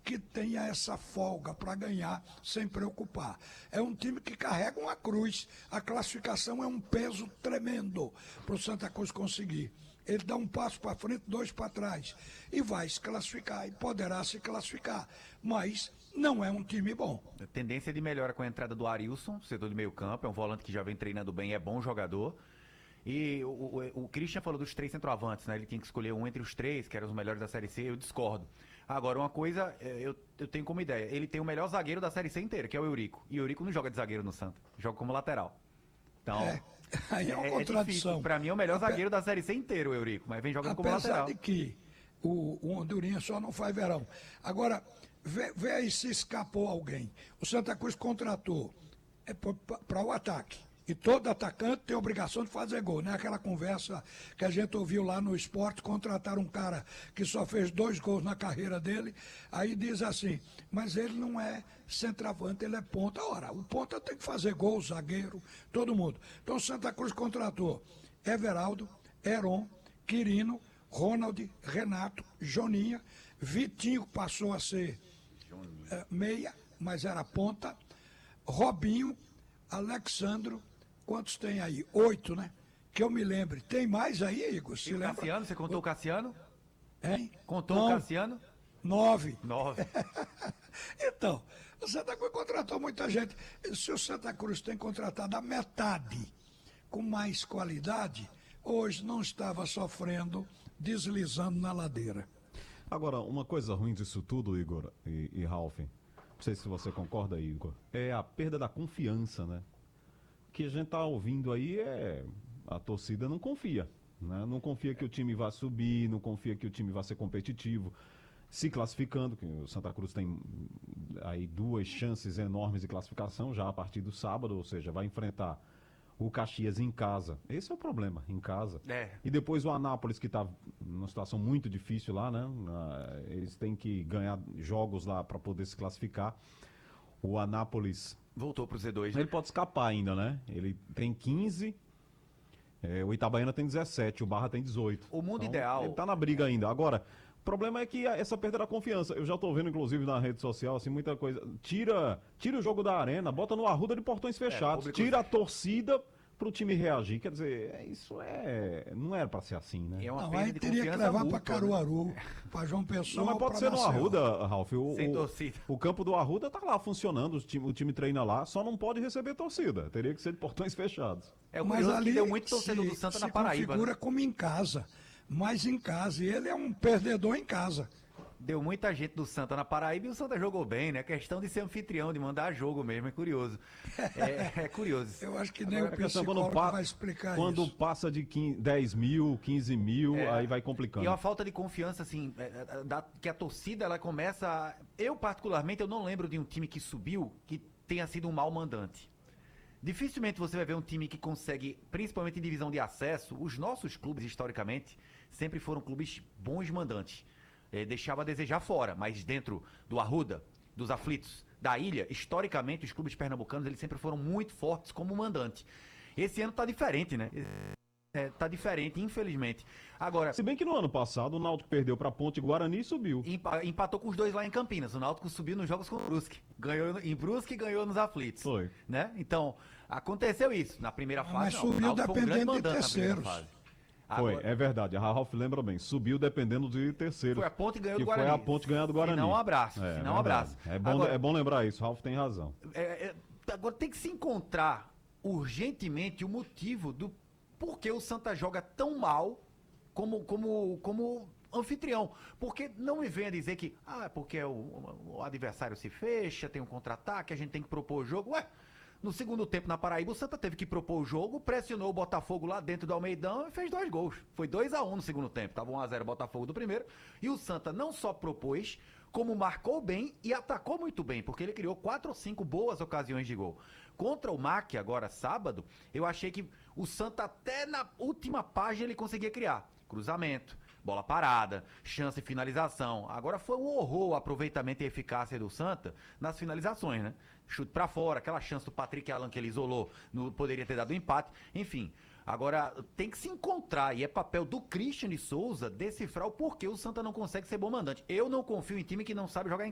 que tenha essa folga para ganhar sem preocupar. É um time que carrega uma cruz. A classificação é um peso tremendo para o Santa Cruz conseguir. Ele dá um passo para frente, dois para trás. E vai se classificar, e poderá se classificar. Mas não é um time bom. A tendência de melhora com a entrada do Arilson, setor de meio campo. É um volante que já vem treinando bem, é bom jogador. E o Christian falou dos 3 centroavantes, né? Ele tinha que escolher um entre os 3, que eram os melhores da Série C, eu discordo. Agora, uma coisa, eu tenho como ideia, ele tem o melhor zagueiro da Série C inteira, que é o Eurico. E o Eurico não joga de zagueiro no Santa, joga como lateral. Então, aí é uma contradição. Pra mim é o melhor zagueiro da Série C inteiro, o Eurico, mas vem jogando como lateral. Apesar de que o Hondurinha só não faz verão. Agora, vê aí se escapou alguém. O Santa Cruz contratou para o ataque. E todo atacante tem a obrigação de fazer gol, né? Aquela conversa que a gente ouviu lá no esporte, contrataram um cara que só fez 2 gols na carreira dele, aí diz assim, mas ele não é centroavante, ele é ponta. Ora, o ponta tem que fazer gol, zagueiro, todo mundo. Então o Santa Cruz contratou Everaldo, Heron, Quirino, Ronald, Renato, Joninha, Vitinho passou a ser meia, mas era ponta, Robinho, Alexandro. Quantos tem aí? 8, né? Que eu me lembre. Tem mais aí, Igor? Se e o lembra? Cassiano? Você contou o Cassiano? Hein? Contou Não, o Cassiano? 9. 9. Então, o Santa Cruz contratou muita gente. Se o Santa Cruz tem contratado a metade com mais qualidade, hoje não estava sofrendo, deslizando na ladeira. Agora, uma coisa ruim disso tudo, Igor e Ralf, não sei se você concorda, Igor, é a perda da confiança, né? O que a gente tá ouvindo aí é a torcida não confia, né? Não confia que o time vai subir, não confia que o time vai ser competitivo, se classificando, que o Santa Cruz tem aí 2 chances enormes de classificação já a partir do sábado, ou seja, vai enfrentar o Caxias em casa. Esse é o problema, em casa. E depois o Anápolis, que está numa situação muito difícil lá, né? Eles têm que ganhar jogos lá para poder se classificar. O Anápolis voltou pro Z2, né? Ele pode escapar ainda, né? Ele tem 15, o Itabaiana tem 17, o Barra tem 18. O mundo então, ideal... Ele tá na briga ainda. Agora, o problema é que essa perda da confiança. Eu já tô vendo, inclusive, na rede social, assim, muita coisa. Tira o jogo da arena, bota no Arruda de portões fechados. Tira a torcida pro time reagir. Quer dizer, isso não era pra ser assim, né? É uma Não, aí teria que levar para Caruaru, para João Pessoa. Não, mas pode ser no Arruda, Ralf. Sem torcida. O campo do Arruda tá lá funcionando, o time treina lá, só não pode receber torcida. Teria que ser de portões fechados. Mas ali que deu muito torcedor do Santa na Paraíba. Configura, né? como em casa, mas em casa. E ele é um perdedor em casa. Deu muita gente do Santa na Paraíba e o Santa jogou bem, né? Questão de ser anfitrião, de mandar jogo mesmo, é curioso. É curioso. Eu acho que nem o psicólogo vai explicar quando isso. Quando passa de 10 mil, 15 mil, aí vai complicando. E uma falta de confiança, assim, que a torcida, ela começa... Eu, particularmente, eu não lembro de um time que subiu que tenha sido um mau mandante. Dificilmente você vai ver um time que consegue, principalmente em divisão de acesso, os nossos clubes, historicamente, sempre foram clubes bons mandantes. Deixava a desejar fora, mas dentro do Arruda, dos aflitos, da ilha, historicamente os clubes pernambucanos eles sempre foram muito fortes como mandante. Esse ano tá diferente, né? Tá diferente, infelizmente. Agora, se bem que no ano passado o Náutico perdeu pra Ponte Guarani e subiu. Empatou com os dois lá em Campinas. O Náutico subiu nos jogos com o Brusque. Ganhou em Brusque e ganhou nos aflitos. Foi. Né? Então, aconteceu isso. Na primeira fase, mas subiu dependendo de terceiros. Foi, é verdade. A Ralf lembra bem. Subiu dependendo de terceiros. Foi a Ponte ganhou do Guarani. Foi a Ponte ganhar do Guarani. Não um abraço. Não um abraço. É bom lembrar isso. Ralf tem razão. Agora tem que se encontrar urgentemente o motivo do porquê o Santa joga tão mal como anfitrião. Porque não me venha dizer que porque o adversário se fecha, tem um contra-ataque, a gente tem que propor o jogo. Ué, no segundo tempo na Paraíba, o Santa teve que propor o jogo, pressionou o Botafogo lá dentro do Almeidão e fez 2 gols. Foi 2-1 no segundo tempo. Tava 1-0 o Botafogo do primeiro. E o Santa não só propôs, como marcou bem e atacou muito bem, porque ele criou 4 ou 5 boas ocasiões de gol. Contra o MAC, agora sábado, eu achei que o Santa até na última página ele conseguia criar. Cruzamento, bola parada, chance de finalização. Agora foi um horror o aproveitamento e eficácia do Santa nas finalizações, né? Chute pra fora, aquela chance do Patrick Alan que ele isolou, poderia ter dado um empate. Enfim, agora tem que se encontrar, e é papel do Christian de Souza decifrar o porquê o Santa não consegue ser bom mandante. Eu não confio em time que não sabe jogar em